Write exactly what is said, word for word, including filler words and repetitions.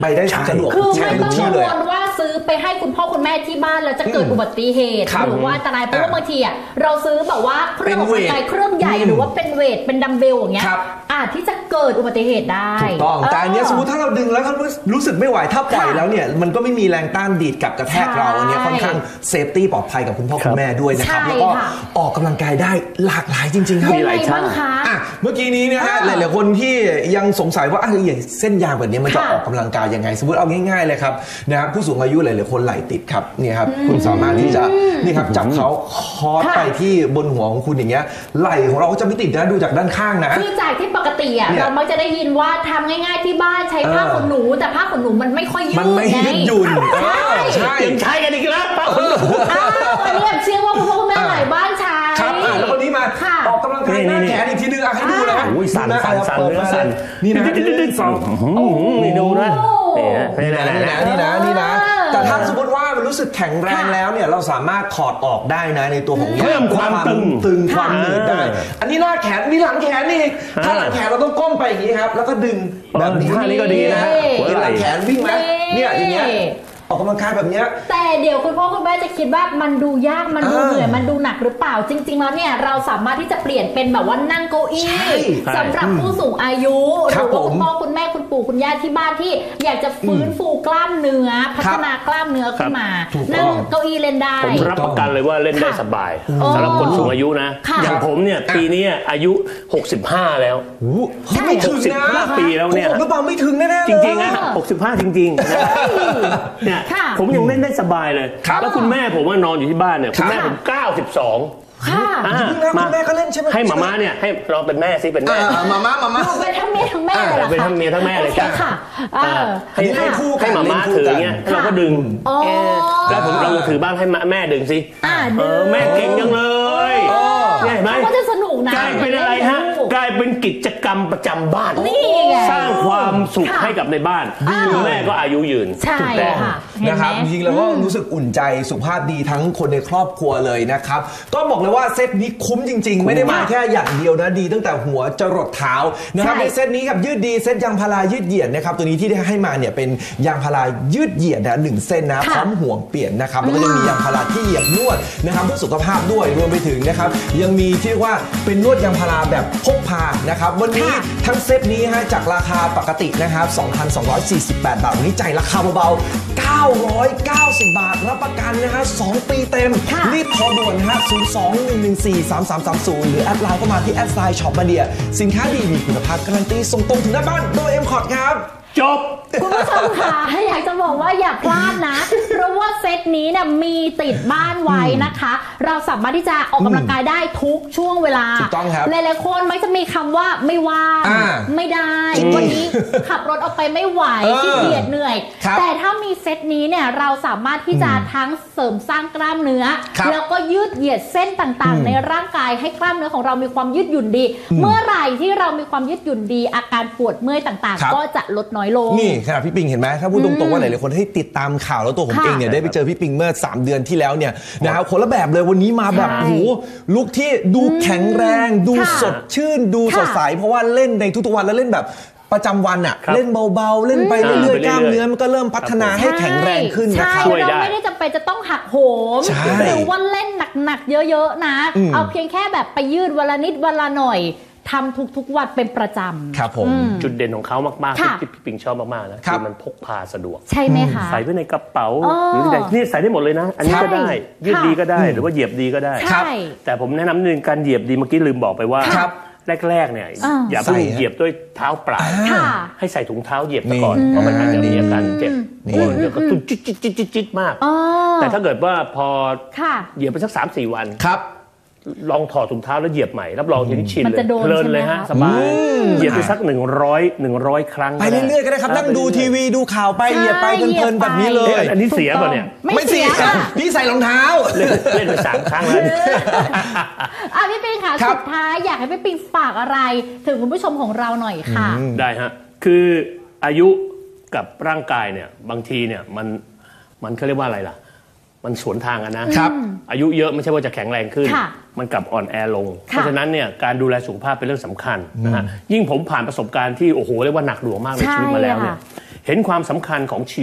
ไปได้สะดวกคือไม่ต้องกังวลว่าซื้อไปให้คุณพ่อคุณแม่ที่บ้านแล้วจะเกิดอุบัติเหตุหรือว่าอันตรายเพราะว่าบางทีอ่ะเราซื้อแบบว่าเครื่องออกกำลังกายเครื่องใหญ่หรือว่าเป็นเวทเป็นดัมเบลอย่างเงี้ยอาจที่จะเกิดอุบัติเหตุได้ถูกต้องแต่อันนี้สมมติถ้าเราดึงแล้วถ้ารู้สึกไม่ไหวถ้าปล่อยแล้วเนี่ยมันก็ไม่มีแรงต้านดีดกับกระแทกเราอันนี้ค่อนข้างเซฟตี้ปลอดภัยกับคุณพ่อคุณแม่ด้วยนะครับแล้วก็ออกกำลังกายได้หลากหลายจริงๆครับมีหลายท่าเมื่อกี้นี้นะฮะหลายๆคนที่ยังสงสัยว่าเส้นยางแบบนี้มันจะออกกำลังกายยังไงสมมติเอาง่ายๆเลยครับนะครับผู้สูงอายุหลายๆคนไหล่ติดครับเนี่ยครับคุณสามารถที่จะนี่ครับจับเขาคอร์สไปที่บนหัวของคุณอย่างเงี้ยไหล่ของเราก็จะไม่ติดนะดูจากด้านข้างนะคือจากที่ปกติอ่ะเรามักจะได้ยินว่าทำง่ายๆที่บ้านใช้ผ้าขนหนูแต่ผ้าขนหนูมันไม่ค่อยยืดมันไม่ยืดหยุ่นใช่ใช่ใช้กันอีกแล้วผ้าขนหนูวันนี้เชื่อว่าคุณพ่อคุณแม่หลายบ้านใช้ครับแล้วคนนี้มาออกกำลังกายหน้าแขนอีกทีนึงให้ดูนะสั่นสั่นสั่นเนื้อสั่นนี่นะสองนี่ดูนะนี่นะนี่นะนี่นะนี่นะแต่ถ้าสมมติว่ามันรู้สึกแข็งแรงแล้วเนี่ยเราสามารถถอดออกได้นะในตัวของเพิ่มความตึงตึงความหนืดได้อันนี้หน้าแขนมีหลังแขนนี่ถ้าหลังแขนเราต้องก้มไปอย่างนี้ครับแล้วก็ดึงแบบนี้ท่านี้ก็ดีนะฮะหลังแขนวิ่งไหมเนี่ยอย่างเงี้ยออกกำลังกายแบบนี้แต่เดี๋ยวคุณพ่อคุณแม่จะคิดว่ามันดูยากมันดูเหนื่อยมันดูหนักหรือเปล่าจริงๆแล้วเนี่ยเราสามารถที่จะเปลี่ยนเป็นแบบว่านั่งเก้าอี้สำหรับผู้สูงอายุหรือว่าคุณพ่อคุณแม่คุณปู่คุณย่าที่บ้านที่อยากจะฟื้นฟูกล้ามเนื้อพัฒนากล้ามเนื้อขึ้นมานั่งเก้าอี้เล่นได้ผมรับประกันเลยว่าเล่นได้สบายสำหรับคนสูงอายุนะอย่างผมเนี่ยปีนี้อายุหกสิบห้าแล้วไม่ถึงนะหกสิบห้าปีแล้วเนี่ยก็เปล่าไม่ถึงแน่ๆจริงๆนะหกสิบห้าจริงๆเนี่ยผมยังเล่นได้สบายเลยแล้วคุณแม่ผมว่านอนอยู่ที่บ้านเนี่ยคุณแม่ผมเก้าสิบสองค่ะคุณแม่ก็เล่นใช่ไหมให้มาม่าเนี่ยให้เราเป็นแม่ซิเป็นแม่มาม่ามาม่าเป็นทั้งเมียทั้งแม่เลยเหรอเป็นทั้งเมียทั้งแม่เลยจ้ะให้ให้คู่ให้มาม่าถือเงี้ยเราก็ดึงแล้วผมเราถือบ้างให้แม่ดึงสิเออแม่เก่งจังเลยเห็นไหมก็จะสนุกนะกลายเป็นอะไรฮะกลายเป็นกิจกรรมประจำบ้านสร้างความสุขให้กับในบ้านแม่ก็อายุยืนใช่ค่ะนะครับจริงๆแล้วก็รู้สึกอุ่นใจสุขภาพดีทั้งคนในครอบครัวเลยนะครับก็บอกเลยว่าเซตนี้คุ้มจริงๆไม่ได้มาแค่อย่างเดียวนะดีตั้งแต่หัวจรดเท้านะครับในเซตนี้กับยืดดีเซตยางพารายืดเหยียดนะครับตัวนี้ที่ได้ให้มาเนี่ยเป็นยางพารายืดเหยียดนะหนึ่งเส้นนะพร้อมห่วงเปลี่ยนนะครับแล้วก็ยังมียางพาราที่เหยียบนวดนะครับเพื่อสุขภาพด้วยรวมไปถึงนะครับยังมีที่ว่าเป็นนวดยางพาราแบบพกพานะครับวันนี้ทั้งเซตนี้ฮะจากราคาปกตินะครับ สองพันสองร้อยสี่สิบแปด บาทวันนี้จ่ายราคาเบาๆเก้าร้อยเก้าสิบบาทรับประกันนะฮะสองปีเต็มรีบโทรด่วนฮะศูนย์ สอง หนึ่ง หนึ่ง สี่ สาม สาม สาม ศูนย์หรือแอดไลน์เข้ามาที่แอดไซน์ช็อปมาเดียสินค้าดีมีคุณภาพการันตีส่งตรงถึงหน้าบ้านโดย เอ็ม คอร์ด ครับจบคุณผู้ชมค่ะอยากจะบอกว่าอย่าพลาดนะเพราะว่าเซตนี้เนี่ยมีติดบ้านไว้นะคะเราสามารถที่จะออกกำลังกายได้ทุกช่วงเวลาถูกต้องครับหลายๆคนมักจะมีคำว่าไม่ว่างไม่ได้วันนี้ขับรถออกไปไม่ไหวขี้เกียจเหนื่อยแต่ถ้ามีเซตนี้เนี่ยเราสามารถที่จะทั้งเสริมสร้างกล้ามเนื้อแล้วก็ยืดเหยียดเส้นต่างๆในร่างกายให้กล้ามเนื้อของเรามีความยืดหยุ่นดีเมื่อไหร่ที่เรามีความยืดหยุ่นดีอาการปวดเมื่อยต่างๆก็จะลดน้อยลงนี่ขนาดพี่ปิงเห็นไหมถ้าพูดตรงๆว่าหลายๆคนให้ติดตามข่าวแล้วตัวผมเองเนี่ยได้ไปเจอพี่ปิงเมื่อสามเดือนที่แล้วเนี่ยนะครับคนละแบบเลยวันนี้มาแบบโหลุคที่ดูแข็งแรงดูสดชื่นดูสดใสเพราะว่าเล่นในทุกๆวันแล้วเล่นแบบประจำวันอะเล่นเบาๆเล่นไปเรื่อยๆกล้ามเนื้อมันก็เริ่มพัฒนาให้แข็งแรงขึ้นนะครับเราไม่ได้จำเป็นจะต้องหักโหมหรือว่าเล่นหนักๆเยอะๆนะเอาเพียงแค่แบบไปยืดวันละนิดวันละหน่อยทำทุกๆวันเป็นประจำครับผมจุดเด่นของเขามากๆที่พี่ปิงชอบมากๆนะคือมันพกพาสะดวกใช่ไหมคะใส่ไว้ในกระเป๋าหรือนี่ใส่ได้หมดเลยนะอันนี้ก็ได้ยืดดีก็ได้หรือว่าเหยียบดีก็ได้แต่ผมแนะนำหนึ่งการเหยียบดีเมื่อกี้ลืมบอกไปว่าแรกๆเนี่ยอย่าเพิ่งเหยียบด้วยเท้าเปล่าให้ใส่ถุงเท้าเหยียบก่อนเพราะมันอาจจะมีอาการเจ็บแล้วก็ตุ้จิ๊ดจิ๊ดจิ๊ดจิ๊ดมากแต่ถ้าเกิดว่าพอเหยียบไปสัก สามสี่ วันลองถอดถุงเท้าแล้วเหยียบใหม่รับรองเห็นชินเลยเพลินเลยฮะสบายเหยียบไปสักหนึ่งร้อยหนึ่งร้อยครั้งไปเรื่อยๆก็ได้ครับนั่งดูทีวีดูข่าวไปเหยียบไปเพลินๆแบบนี้เลยอันนี้เสียป่ะเนี่ยไม่เสียพี่ใส่รองเท้าเล่นไปสามครั้งแล้วอ่ะพี่ปิงค่ะสุดท้ายอยากให้พี่ปิงฝากอะไรถึงคุณผู้ชมของเราหน่อยค่ะได้ฮะคืออายุกับร่างกายเนี่ยบางทีเนี่ยมันมันเขาเรียกว่าอะไรล่ะมันสวนทางกันนะครับอายุเยอะไม่ใช่ว่าจะแข็งแรงขึ้นมันกลับอ่อนแอลงเพราะฉะนั้นเนี่ยการดูแลสุขภาพเป็นเรื่องสำคัญนะฮะยิ่งผมผ่านประสบการณ์ที่โอ้โหเรียกว่าหนักหน่วงมากในชีวิตมาแล้วเนี่ยเห็นความสำคัญของชี